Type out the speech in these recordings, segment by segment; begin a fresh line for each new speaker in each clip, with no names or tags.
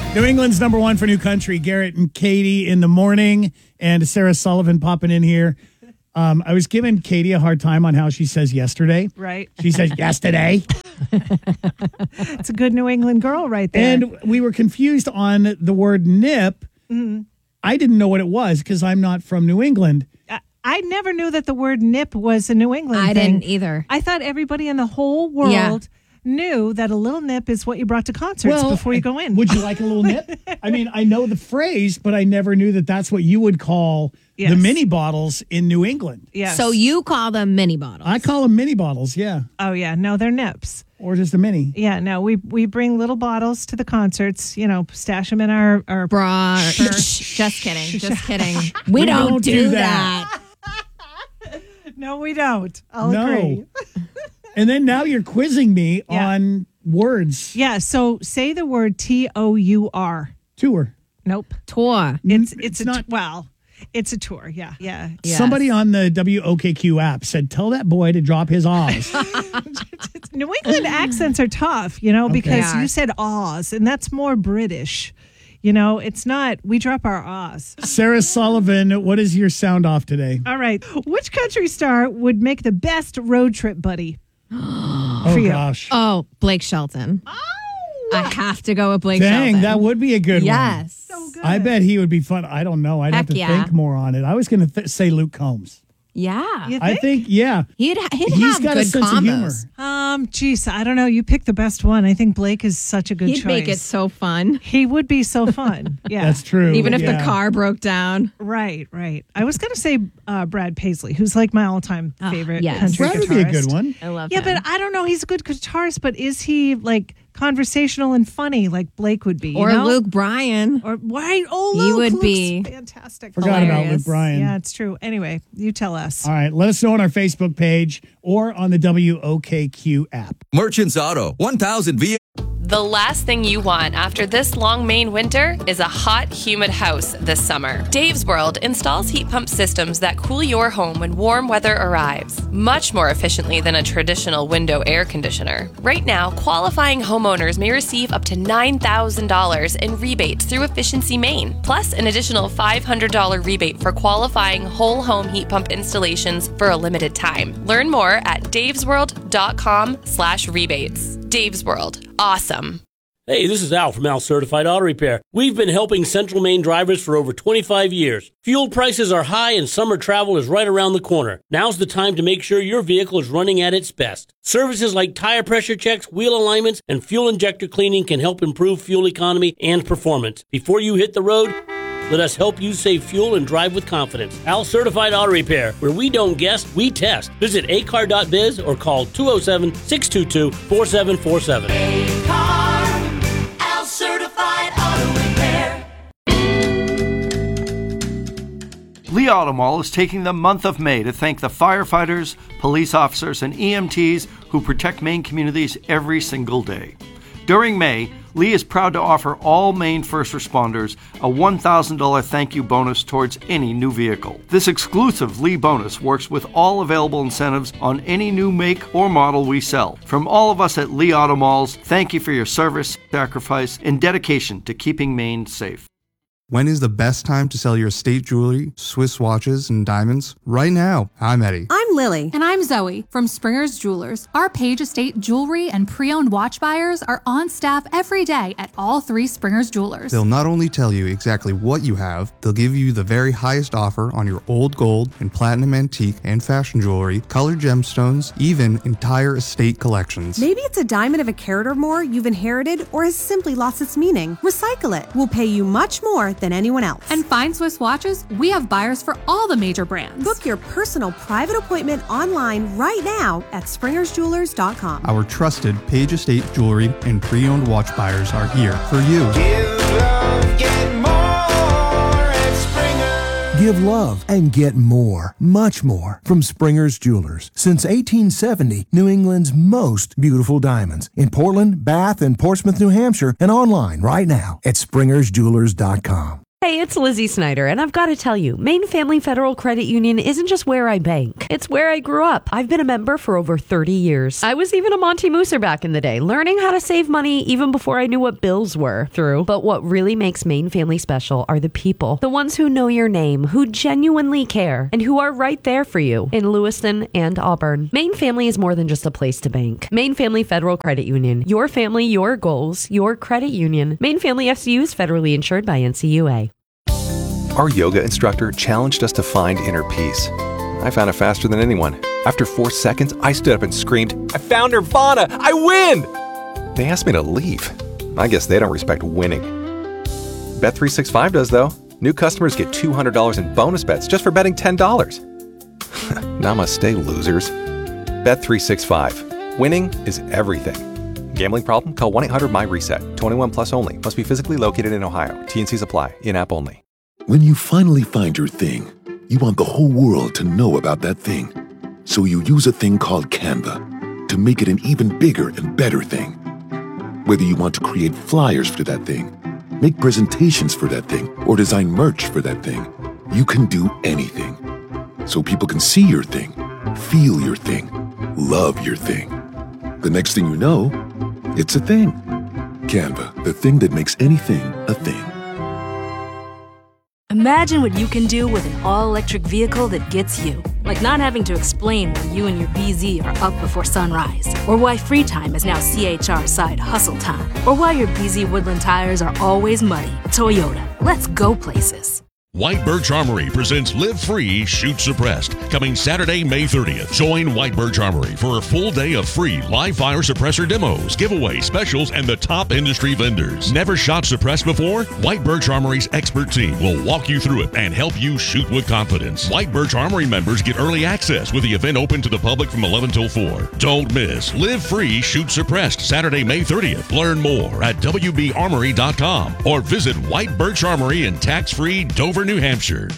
New England's number one for new country, Garrett and Katie in the morning, and Sarah Sullivan popping in here. I was giving Katie a hard time on how she says yesterday.
Right.
She says yesterday.
It's a good New England girl right there.
And we were confused on the word nip.
Mm-hmm.
I didn't know what it was because I'm not from New England.
I never knew that the word nip was a New England thing.
I didn't either.
I thought everybody in the whole world knew that a little nip is what you brought to concerts before you go in.
Would you like a little nip? I mean, I know the phrase, but I never knew that that's what you would call the mini bottles in New England.
Yes.
So you call them mini bottles.
I call them mini bottles, yeah.
Oh, yeah. No, they're nips.
Or just a mini.
Yeah, no, we bring little bottles to the concerts, stash them in our
bra. Just kidding. Just kidding. We don't do that.
No, we don't. I'll agree.
And then now you're quizzing me on words.
Yeah, so say the word T-O-U-R.
Tour.
Nope.
Tour.
It's not. It's a tour. Yeah. Yeah.
Yes.
Somebody on the WOKQ app said, tell that boy to drop his Oz.
New England accents are tough, because you said Oz, and that's more British. It's not, we drop our Oz.
Sarah Sullivan, what is your sound off today?
All right. Which country star would make the best road trip buddy?
Oh, gosh.
Oh, Blake Shelton.
Oh.
I have to go with Blake Shelton.
Dang, that would be a good one.
Yes.
So good.
I bet he would be fun. I don't know. I'd have to think more on it. I was going to say Luke Combs.
Yeah.
You think?
I think, yeah.
He's
He's got
good
a sense of humor.
combos.
Geez, I don't know. You picked the best one. I think Blake is such a good choice.
He'd make it so fun.
He would be so fun. Yeah.
That's true.
Even if the car broke down.
Right. I was going to say Brad Paisley, who's like my all-time favorite country
Brad
guitarist.
would be a good one.
I love
him.
him.
But I don't know. He's a good guitarist, but is he like conversational and funny like Blake would be?
Or Luke Bryan.
Or why? Oh,
He
Luke.
would be
fantastic.
Forgot about Luke
hilarious.
Bryan.
Yeah, it's true. Anyway, you tell us.
All right. Let us know on our Facebook page or on the WOKQ app.
Merchants Auto, 1000 V.
The last thing you want after this long Maine winter is a hot, humid house this summer. Dave's World installs heat pump systems that cool your home when warm weather arrives, much more efficiently than a traditional window air conditioner. Right now, qualifying homeowners may receive up to $9,000 in rebates through Efficiency Maine, plus an additional $500 rebate for qualifying whole home heat pump installations for a limited time. Learn more at davesworld.com/rebates. Dave's World. Awesome.
Hey, this is Al from Al Certified Auto Repair. We've been helping Central Maine drivers for over 25 years. Fuel prices are high and summer travel is right around the corner. Now's the time to make sure your vehicle is running at its best. Services like tire pressure checks, wheel alignments, and fuel injector cleaning can help improve fuel economy and performance. Before you hit the road, let us help you save fuel and drive with confidence. Al Certified Auto Repair, where we don't guess, we test. Visit acar.biz or call 207-622-4747.
Al Certified Auto Repair.
Lee Auto Mall is taking the month of May to thank the firefighters, police officers, and EMTs who protect Maine communities every single day. During May, Lee is proud to offer all Maine first responders a $1,000 thank you bonus towards any new vehicle. This exclusive Lee bonus works with all available incentives on any new make or model we sell. From all of us at Lee Auto Malls, thank you for your service, sacrifice, and dedication to keeping Maine safe.
When is the best time to sell your estate jewelry, Swiss watches, and diamonds? Right now. I'm Eddie.
I'm Lily. And I'm Zoe from Springer's Jewelers. Our Page Estate jewelry and pre-owned watch buyers are on staff every day at all three Springer's Jewelers.
They'll not only tell you exactly what you have, they'll give you the very highest offer on your old gold and platinum antique and fashion jewelry, colored gemstones, even entire estate collections.
Maybe it's a diamond of a carat or more you've inherited or has simply lost its meaning. Recycle it. We'll pay you much more than anyone else.
And Fine Swiss Watches, we have buyers for all the major brands.
Book your personal private appointment online right now at springersjewelers.com.
Our trusted Page Estate jewelry and pre-owned watch buyers are here for you.
Give love, get more at Springer.
Give love and get more, much more, from Springer's Jewelers. Since 1870, New England's most beautiful diamonds. In Portland, Bath, and Portsmouth, New Hampshire, and online right now at springersjewelers.com.
Hey, it's Lizzie Snyder, and I've got to tell you, Maine Family Federal Credit Union isn't just where I bank. It's where I grew up. I've been a member for over 30 years. I was even a Monty Mooser back in the day, learning how to save money even before I knew what bills were through. But what really makes Maine Family special are the people. The ones who know your name, who genuinely care, and who are right there for you in Lewiston and Auburn. Maine Family is more than just a place to bank. Maine Family Federal Credit Union. Your family, your goals, your credit union. Maine Family FCU is federally insured by NCUA.
Our yoga instructor challenged us to find inner peace. I found it faster than anyone. After 4 seconds, I stood up and screamed, "I found Nirvana! I win!" They asked me to leave. I guess they don't respect winning. Bet365 does, though. New customers get $200 in bonus bets just for betting $10. Namaste, losers. Bet365. Winning is everything. Gambling problem? Call 1-800-MY-RESET. 21 plus only. Must be physically located in Ohio. T&Cs apply. In-app only.
When you finally find your thing, you want the whole world to know about that thing. So you use a thing called Canva to make it an even bigger and better thing. Whether you want to create flyers for that thing, make presentations for that thing, or design merch for that thing, you can do anything. So people can see your thing, feel your thing, love your thing. The next thing you know, it's a thing. Canva, the thing that makes anything a thing.
Imagine what you can do with an all-electric vehicle that gets you. Like not having to explain why you and your BZ are up before sunrise, or why free time is now CHR side hustle time, or why your BZ Woodland tires are always muddy. Toyota, let's go places.
White Birch Armory presents Live Free, Shoot Suppressed, coming Saturday, May 30th. Join White Birch Armory for a full day of free live fire suppressor demos, giveaway specials, and the top industry vendors. Never shot suppressed before? White Birch Armory's expert team will walk you through it and help you shoot with confidence. White Birch Armory members get early access with the event open to the public from 11 till 4. Don't miss Live Free, Shoot Suppressed, Saturday, May 30th. Learn more at WBArmory.com or visit White Birch Armory in tax-free Dover, New Hampshire.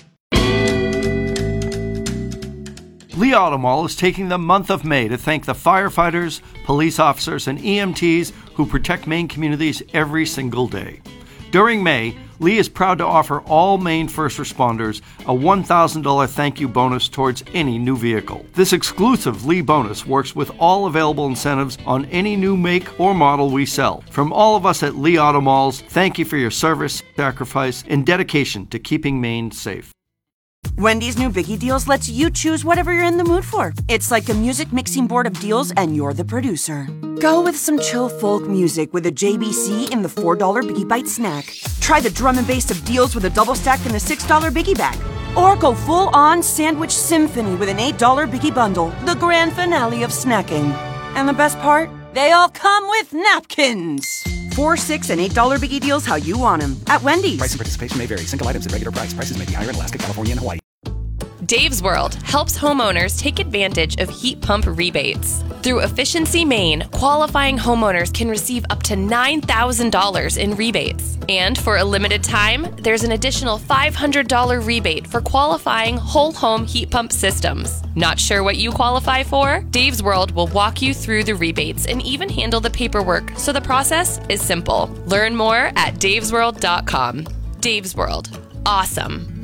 Lee Auto Mall is taking the month of May to thank the firefighters, police officers, and EMTs who protect Maine communities every single day. During May, Lee is proud to offer all Maine first responders a $1,000 thank you bonus towards any new vehicle. This exclusive Lee bonus works with all available incentives on any new make or model we sell. From all of us at Lee Auto Malls, thank you for your service, sacrifice, and dedication to keeping Maine safe.
Wendy's new Biggie Deals lets you choose whatever you're in the mood for. It's like a music mixing board of deals, and you're the producer. Go with some chill folk music with a JBC in the $4 Biggie Bite snack. Try the drum and bass of deals with a double stack in the $6 Biggie bag. Or go full-on sandwich symphony with an $8 Biggie bundle, the grand finale of snacking. And the best part? They all come with napkins. $4, $6, and $8 Biggie Deals how you want them at Wendy's.
Price and participation may vary. Single items at regular price. Prices may be higher in Alaska, California, and Hawaii.
Dave's World helps homeowners take advantage of heat pump rebates. Through Efficiency Maine, qualifying homeowners can receive up to $9,000 in rebates. And for a limited time, there's an additional $500 rebate for qualifying whole home heat pump systems. Not sure what you qualify for? Dave's World will walk you through the rebates and even handle the paperwork, so the process is simple. Learn more at davesworld.com. Dave's World. Awesome.